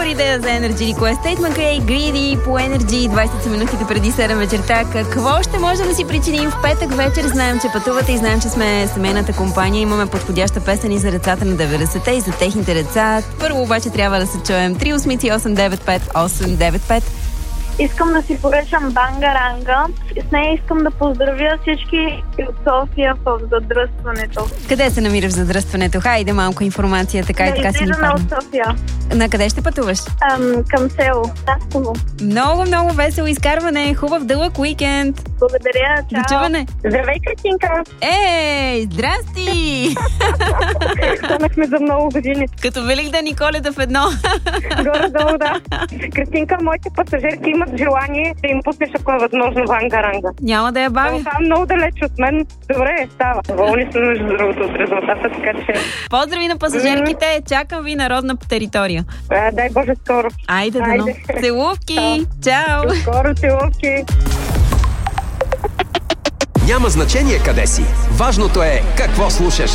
Супер идея за Energy Request. Tate McRae, Greedy по Energy, 20 са минутите преди 7 вечерта. Какво ще може да си причиним в петък вечер? Знаем, че пътувате и знаем, че сме семейната компания. Имаме подходяща песен и за децата на 90-те и за техните деца. Първо обаче трябва да се чуем 388-95895. Искам да си поръчам бангаранга. С нея искам да поздравя всички от София в задръстването. Къде се намираш в задръстването? Хайде малко информация, така и така си ни фана. От София. На къде ще пътуваш? Към село. Тасково. Много весело изкарване. Хубав дълъг уикенд. Благодаря. Чао. До чуване. Здравей, Кристинка. Ей, здрасти! Станахме за много години. Като Великден и Коледа в едно. Горе-долу, да. Кристинка, моите пасажирки имат желание да им пуснеш, ако е възможно, вангаранга. Няма да я бавя. Това е много далеч от мен. Добре, става. Доволни сме между другото от резултата, така че... Поздрави на пасажирките. Чакам ви на родна територия. Дай Боже, скоро. Айде. Дано. Целувки. Чао. Скоро, целувки. Няма значение къде си. Важното е какво слушаш.